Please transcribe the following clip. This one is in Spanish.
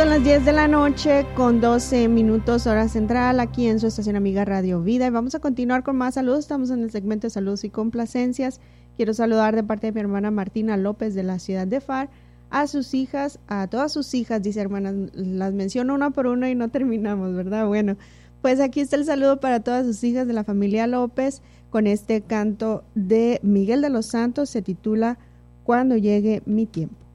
Son las 10 de la noche con 12 minutos hora central aquí en su estación amiga Radio Vida y vamos a continuar con más saludos. Estamos en el segmento de saludos y complacencias. Quiero saludar de parte de mi hermana Martina López de la ciudad de Far a sus hijas, a todas sus hijas, dice hermanas, las menciono una por una y no terminamos, ¿verdad? Bueno, pues aquí está el saludo para todas sus hijas de la familia López con este canto de Miguel de los Santos, se titula Cuando llegue mi tiempo.